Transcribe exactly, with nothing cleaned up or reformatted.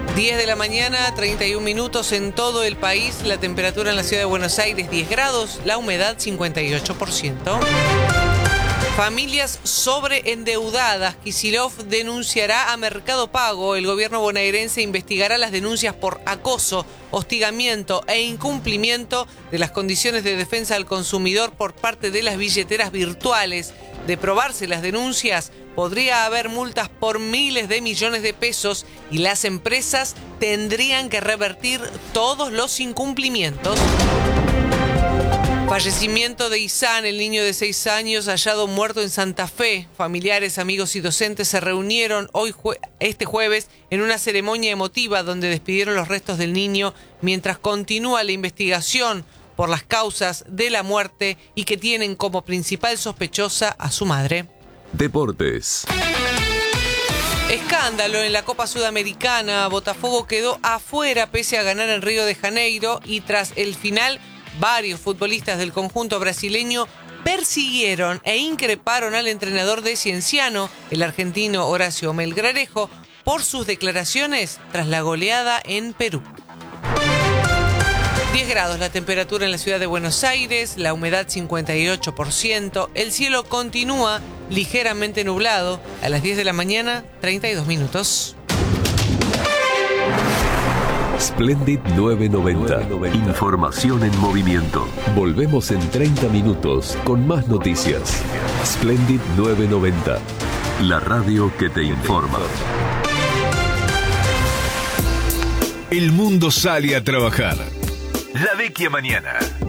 diez de la mañana, treinta y un minutos en todo el país. La temperatura en la ciudad de Buenos Aires, diez grados. La humedad, cincuenta y ocho por ciento. Familias sobreendeudadas. Kicillof denunciará a Mercado Pago. El gobierno bonaerense investigará las denuncias por acoso, hostigamiento e incumplimiento de las condiciones de defensa al consumidor por parte de las billeteras virtuales. De probarse las denuncias, podría haber multas por miles de millones de pesos y las empresas tendrían que revertir todos los incumplimientos. Fallecimiento de Izan, el niño de seis años hallado muerto en Santa Fe. Familiares, amigos y docentes se reunieron hoy jue- este jueves en una ceremonia emotiva donde despidieron los restos del niño mientras continúa la investigación por las causas de la muerte y que tienen como principal sospechosa a su madre. Deportes. Escándalo en la Copa Sudamericana. Botafogo quedó afuera pese a ganar en Río de Janeiro y tras el final, varios futbolistas del conjunto brasileño persiguieron e increparon al entrenador de Cienciano, el argentino Horacio Melgarejo, por sus declaraciones tras la goleada en Perú. diez grados la temperatura en la ciudad de Buenos Aires, la humedad cincuenta y ocho por ciento, el cielo continúa ligeramente nublado. A las diez de la mañana, treinta y dos minutos. Splendid nueve noventa. Información en movimiento. Volvemos en treinta minutos con más noticias. Splendid nueve noventa. La radio que te informa. El mundo sale a trabajar. La vecchia mañana.